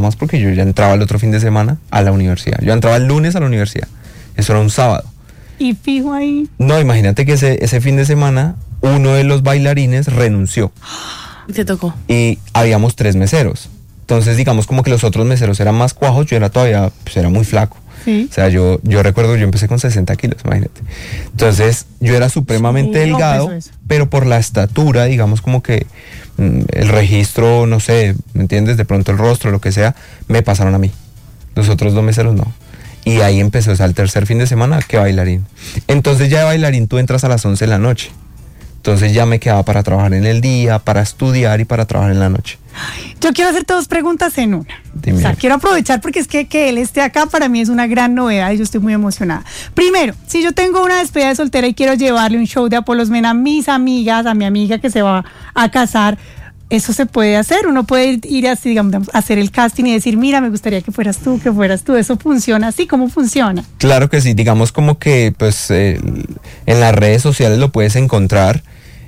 más porque yo ya entraba el otro fin de semana a la universidad. Yo entraba el lunes a la universidad. Eso era un sábado. Y fijo ahí. No, imagínate que ese fin de semana uno de los bailarines renunció. Y te tocó. Y habíamos 3 meseros. Entonces, digamos como que los otros meseros eran más cuajos, yo era todavía, pues era muy flaco. Sí. O sea, yo recuerdo, yo empecé con 60 kilos, imagínate. Entonces, yo era supremamente delgado, eso. pero por la estatura, digamos como que el registro, no sé, ¿me entiendes? De pronto el rostro, lo que sea, me pasaron a mí. Los otros 2 meseros no. Y ahí empezó, o sea, el tercer fin de semana, ¿qué bailarín? Entonces ya de bailarín tú entras a las 11 de la noche. Entonces ya me quedaba para trabajar en el día, para estudiar y para trabajar en la noche. Yo quiero hacerte 2 preguntas en una. Dime. O sea, quiero aprovechar porque es que él esté acá para mí es una gran novedad y yo estoy muy emocionada. Primero, si yo tengo una despedida de soltera y quiero llevarle un show de Apolos Men a mis amigas, a mi amiga que se va a casar, eso se puede hacer. Uno puede ir así, digamos, a hacer el casting y decir, mira, me gustaría que fueras tú, que fueras tú. Eso funciona así. ¿Cómo funciona? Claro que sí, digamos como que pues en las redes sociales lo puedes encontrar.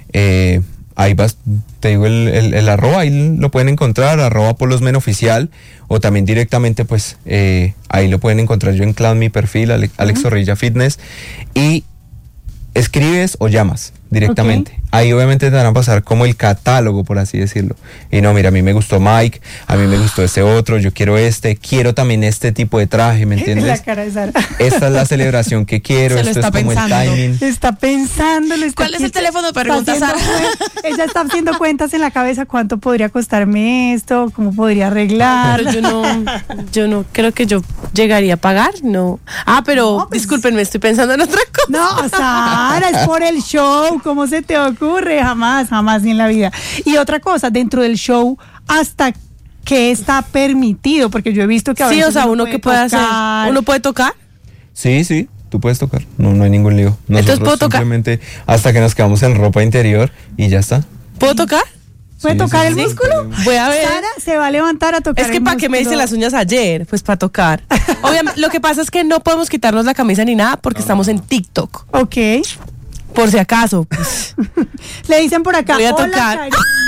Ahí vas, te digo el arroba, ahí lo pueden encontrar, @polosmen oficial, o también directamente pues ahí lo pueden encontrar yo en Cloud, mi perfil, Alex Zorrilla Fitness, y escribes o llamas directamente. Okay. Ahí obviamente te van a pasar como el catálogo, por así decirlo. Y no, mira, a mí me gustó Mike, a mí me gustó este otro, yo quiero también este tipo de traje, ¿me entiendes? La cara de Sara. Esta es la celebración que quiero, esto es como el timing. Está pensando. ¿Cuál es el teléfono? Pregunta Sara. Ella está haciendo cuentas en la cabeza, ¿cuánto podría costarme esto? ¿Cómo podría arreglar? Pero yo no creo que yo llegaría a pagar, no. Pero no, pues, discúlpenme, estoy pensando en otra cosa. No, Sara, es por el show. ¿Cómo se te ocurre? Jamás ni en la vida. Y otra cosa, dentro del show, ¿hasta qué está permitido? Porque yo he visto que a veces sí, o sea, uno que puede hacer, ¿uno puede tocar? Sí, tú puedes tocar, no hay ningún lío. Nosotros entonces puedo tocar simplemente hasta que nos quedamos en ropa interior y ya está. ¿Puedo tocar? ¿Puede tocar el músculo? Voy a ver. Sara se va a levantar a tocar. Es que ¿para qué me hice las uñas ayer? Pues para tocar. Obviamente, lo que pasa es que no podemos quitarnos la camisa ni nada porque estamos en TikTok. Ok. Por si acaso. Pues. Le dicen por acá. Voy a tocar.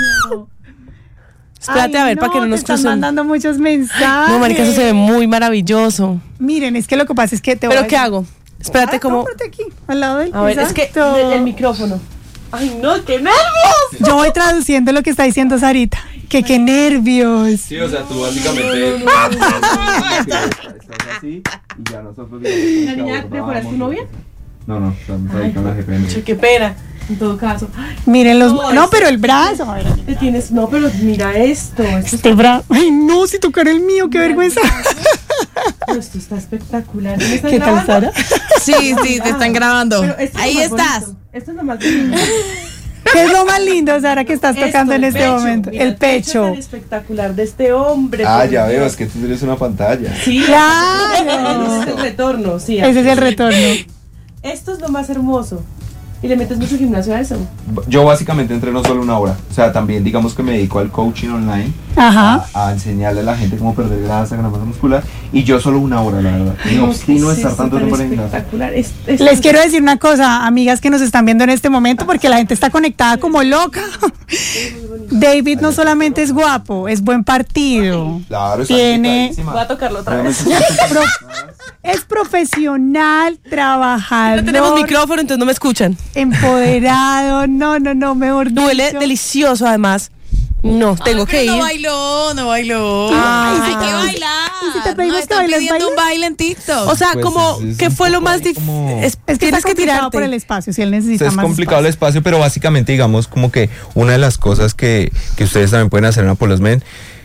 Espérate a ver para que no nos están crucen. Mandando muchos mensajes. No, marica, eso se ve muy maravilloso. Miren, es que lo que pasa es que te ¿Pero qué hago? Espérate como. Aquí, al lado del. A ver, es que el micrófono. Ay, no, qué nervios. Yo voy traduciendo lo que está diciendo Sarita. Qué nervios. Sí, o sea, tú básicamente estás así y ya nosotros. ¿La niña de fuera es tu novia? No, estamos ahí con la GPN. Qué pena, en todo caso. Miren los. No, pero el brazo. Te tienes. No, pero mira esto. Este brazo. Ay, no, si tocar el mío, qué vergüenza. No, esto está espectacular. ¿Qué tal, Sara? Sí, te están grabando. Ahí estás. Bonito. Esto es lo más lindo. ¿Qué es lo más lindo, Sara, que estás tocando en este momento? Mira, el pecho. Tan espectacular de este hombre. Ya veo, es que tú tienes una pantalla. Sí, claro. Ese es el retorno, sí. Ese es el retorno. Esto es lo más hermoso. Y le metes mucho gimnasio a eso. Yo básicamente entreno solo 1 hora. O sea, también digamos que me dedico al coaching online. Ajá. A enseñarle a la gente cómo perder grasa, ganar masa muscular. Y yo solo 1 hora, la verdad. Y no obstino estar tanto tiempo en el gimnasio. Les quiero decir una cosa, amigas que nos están viendo en este momento, porque la gente está conectada como loca. David no solamente es guapo, es buen partido. Claro, tiene. Voy a tocarlo otra vez. Es profesional, trabajador. No tenemos micrófono, entonces no me escuchan. Empoderado, no, mejor dicho. Huele delicioso, además. No, tengo que ir. No bailó. Ay, hay que bailar. ¿Y si te pedimos que están bailes, pidiendo un baile en TikTok? O sea, Pues como, ¿qué fue lo más difícil? Es que tienes está que tirarte por el espacio, si él necesita es más complicado el espacio, pero básicamente digamos como que una de las cosas que ustedes también pueden hacer en Apolos Men,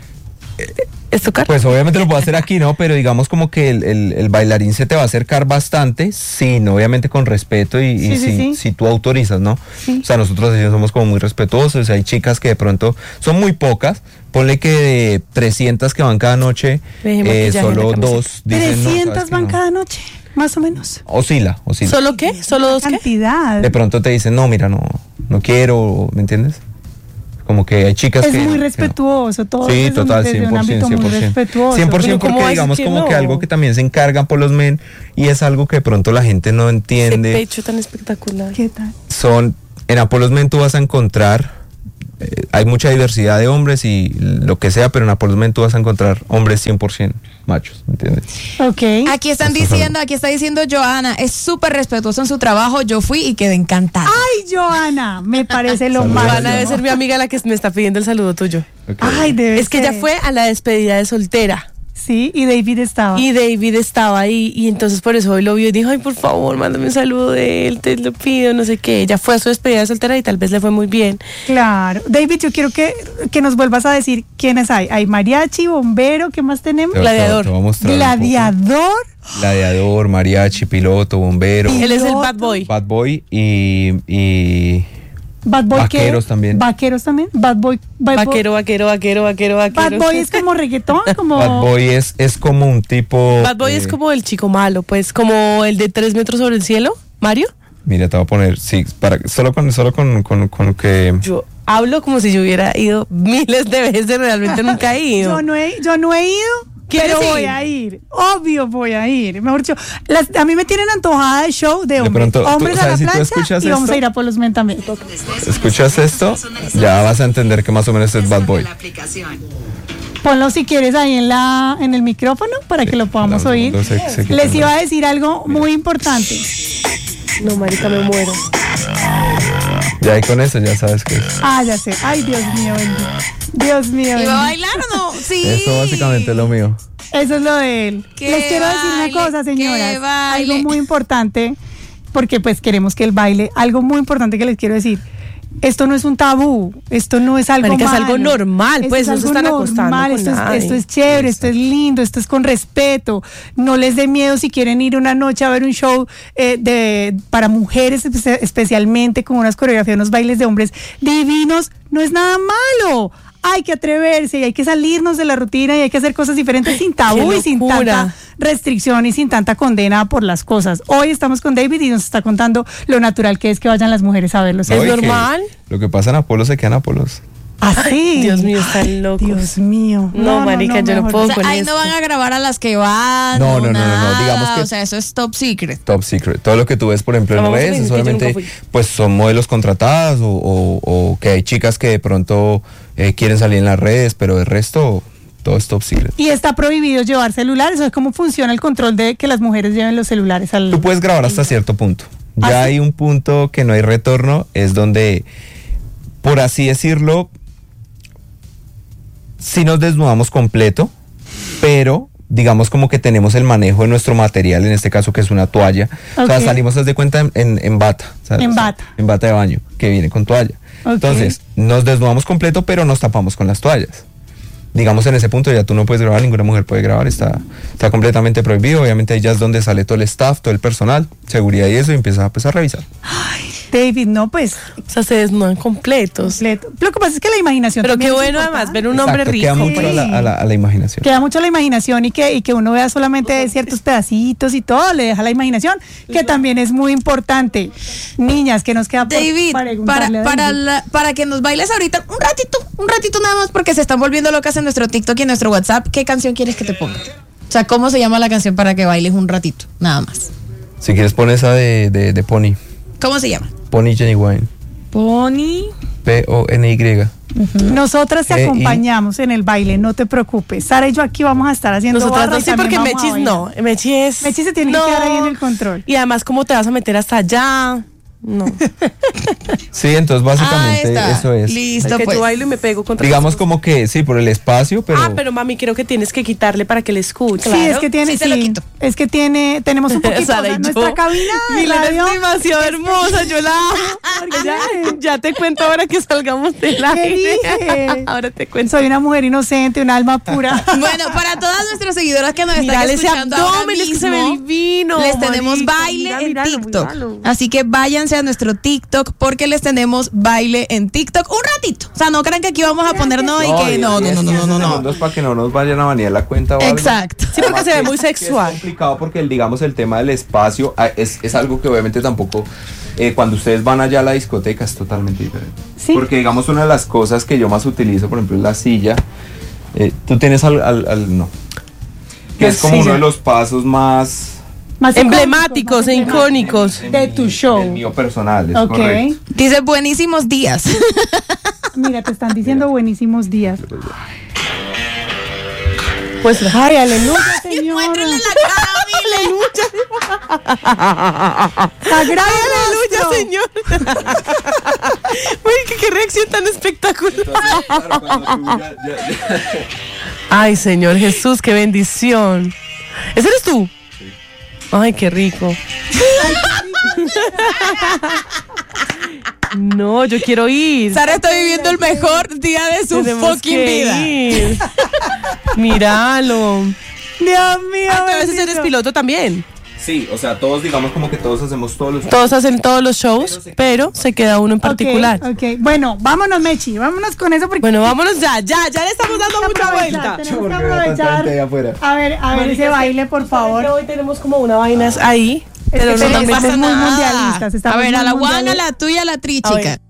¿es tocar? pues obviamente lo puedo hacer aquí, ¿no? Pero digamos como que el bailarín se te va a acercar bastante, sí, no, obviamente con respeto y si tú autorizas, ¿no? Sí. O sea, nosotros somos como muy respetuosos, hay chicas que de pronto son muy pocas, ponle que de 300 que van cada noche, solo 2 dicen no. 300 van cada noche, más o menos. Oscila. ¿Solo qué? ¿Solo 2 qué? Cantidad. De pronto te dicen, no, mira, no quiero, ¿me entiendes? Como que hay chicas es que... muy respetuoso, todo. Sí, total, desde 100%, un ámbito muy 100%. respetuoso. 100% porque digamos como que algo que también se encargan por los men y es algo que de pronto la gente no entiende. Ese pecho tan espectacular. ¿Qué tal? En Apolos Men tú vas a encontrar hay mucha diversidad de hombres y lo que sea, pero en Apollos Men tú vas a encontrar hombres 100% machos, ¿me entiendes? Ok. Aquí está diciendo Joana, es súper respetuoso en su trabajo, yo fui y quedé encantada. Ay, Joana, me parece lo Saludos, más. Joana debe ser mi amiga la que me está pidiendo el saludo tuyo. Okay. Ay, debe Es que ella ser. fue a la despedida de soltera. Sí, y David estaba. Y David estaba ahí y entonces por eso hoy lo vio y dijo, ay, por favor, mándame un saludo de él, te lo pido, no sé qué. Ella fue a su despedida de soltera y tal vez le fue muy bien. Claro. David, yo quiero que nos vuelvas a decir quiénes hay. Hay mariachi, bombero, ¿qué más tenemos? Gladiador. Te voy a mostrar un poco. Gladiador. Gladiador, mariachi, piloto, bombero, Él es el Piloto. bad boy. bad boy y Bad Boy. Vaqueros también. Vaqueros también. Bad Boy. Vaquero. Bad Boy es como reggaetón, como. bad boy es como un tipo. Bad boy es como el chico malo, pues, como el de 3 metros sobre el cielo, Mario. Mira, te voy a poner, sí, solo con que. Yo hablo como si yo hubiera ido miles de veces, realmente nunca he ido. Yo no he ido. ¿Quieres Pero ir? voy a ir, obvio voy a ir. Mejor dicho, a mí me tienen antojada de show de hombres. pronto, Hombres ¿tú a la sabes si tú plancha escuchas y vamos esto? a ir a Polos Men también. ¿Escuchas esto? Ya vas a entender que más o menos es bad boy. Ponlo si quieres ahí en el micrófono para que lo podamos No, oír. no sé qué Les tal. iba a decir algo muy importante. No, marica, me muero. Ya ahí con eso ya sabes que es. Ah, ya sé. Ay, Dios mío, bendito. Dios mío, ¿Iba a bendito. bailar o no? Sí. Eso básicamente es lo mío. Eso es lo de él. Que Les quiero decir una baile, cosa, que señoras. baile. Algo muy importante, porque pues queremos que él baile. Algo muy importante que les quiero decir. Esto no es un tabú, esto no es algo Marica, es malo. algo normal, Esto pues, es no se algo están acostando con esto nadie. esto es chévere, esto es lindo, esto es con respeto. No les dé miedo si quieren ir una noche a ver un show para mujeres especialmente, con unas coreografías, unos bailes de hombres divinos. No es nada malo. Hay que atreverse y hay que salirnos de la rutina y hay que hacer cosas diferentes sin tabú Qué y sin locura. tanta restricción y sin tanta condena por las cosas. Hoy estamos con David y nos está contando lo natural que es que vayan las mujeres a verlos. No, ¿Es y que normal? Lo que pasa en Apolo se queda en Apolos. Así. Dios mío, están locos. Dios mío. No, marica, yo no mejor. puedo O sea, con ahí esto. no van a grabar a las que van. No, no, nada. digamos que- O sea, eso es top secret. Top secret. Todo lo que tú ves, por ejemplo, en Vamos a redes, fingir que yo solamente nunca fui. pues son modelos contratadas o que hay chicas que de pronto quieren salir en las redes, pero de resto todo es top secret. Y está prohibido llevar celulares. ¿O cómo funciona el control de que las mujeres lleven los celulares al... Tú puedes grabar hasta cierto punto. Ya ¿Ah, sí? hay un punto que no hay retorno, es donde, por así decirlo, sí nos desnudamos completo, pero digamos como que tenemos el manejo de nuestro material, en este caso que es una toalla. O sea, Ok. salimos, haz de cuenta, en bata. ¿sabes? En bata. En bata de baño, que viene con toalla. Ok. Entonces, nos desnudamos completo, pero nos tapamos con las toallas. Digamos, en ese punto ya tú no puedes grabar, ninguna mujer puede grabar, está completamente prohibido. Obviamente ahí ya es donde sale todo el staff, todo el personal, seguridad y eso, y empieza pues, a revisar. David, no, pues... O sea, se desnudan completos. completo. Lo que pasa es que la imaginación Pero también qué es bueno importante. además ver un hombre Exacto, rico. queda mucho pues. a la imaginación. Queda mucho la imaginación y que uno vea solamente ciertos pedacitos y todo, le deja la imaginación, que también es muy importante. Niñas, que nos queda por David, preguntarle a David. para que nos bailes ahorita un ratito nada más, porque se están volviendo locas en nuestro TikTok y en nuestro WhatsApp. ¿Qué canción quieres que te ponga? O sea, ¿cómo se llama la canción para que bailes un ratito? Nada más. Si quieres pon esa de Pony. ¿Cómo se llama? Pony Genuine. Pony. P-O-N-Y. Nosotras te Y- acompañamos en el baile, no te preocupes. Sara y yo aquí vamos a estar haciendo Nosotras barra no y sí, también porque vamos a Mechis bailar. no. Mechis Mechis se tiene que quedar ahí en el control. Y además, ¿cómo te vas a meter hasta allá? No. Sí, entonces básicamente Ahí está. eso es. Listo, que pues. yo bailo y me pego contra Digamos las cosas. como que sí, por el espacio, pero... Ah, pero mami, creo que tienes que quitarle para que le escuche. Sí, es que tiene, Sí, se lo quito. es que tenemos un poquito, Sara o sea, y nuestra yo. cabina de Milena radio. es demasiado hermosa, yo la amo. Ya te cuento ahora que salgamos del ¿Qué aire. dije? Ahora te cuento. Soy una mujer inocente, un alma pura. Bueno, para todas nuestras seguidoras que nos están Mírale ese escuchando ahora abdomen, es que se ve mismo, divino. les tenemos marica. baile Mira, en míralo, TikTok. míralo. Así que váyanse a nuestro TikTok porque les tenemos baile en TikTok un ratito. O sea, no crean que aquí vamos a ponernos y que no. segundos para que no nos vayan a banear la cuenta o algo. Exacto. Sí, porque se ve muy Que sexual. Es complicado porque digamos el tema del espacio es algo que obviamente tampoco cuando ustedes van allá a la discoteca es totalmente diferente. Sí. Porque digamos una de las cosas que yo más utilizo, por ejemplo, es la silla. Tú tienes no. Que es como silla? uno de los pasos más Más Emblemáticos e icónicos. de tu show. el mío personal, es Ok. correcto. Dice buenísimos días. Mira, te están diciendo buenísimos días. Pues, ay, aleluya, Muéstrenle señor. la cara a Mile. Sagrado Aleluya, rostro. señor. Uy, qué reacción tan espectacular. Ay, Señor Jesús, qué bendición. ¿Ese eres tú? Ay, qué rico. No, yo quiero ir. Sara está viviendo el mejor día de su Tenemos fucking que vida. ir. Míralo. Dios mío. Entonces bendito. eres piloto también. Sí, o sea, todos digamos como que todos hacemos todos los... Todos hacen todos los shows, pero se queda uno en particular. Ok, bueno, vámonos, Mechi, vámonos con eso porque Bueno, vámonos ya le estamos dando mucha vuelta. tenemos que Porque veo tanta gente ahí aprovechar. afuera. A ver ese baile, por favor. Hoy tenemos como una vainas ahí, Es pero que no tenemos- nos estamos metemos muy nada. mundialistas. A estamos ver, a muy la one, a mundialistas. la tuya, a la tri, A ver. chica.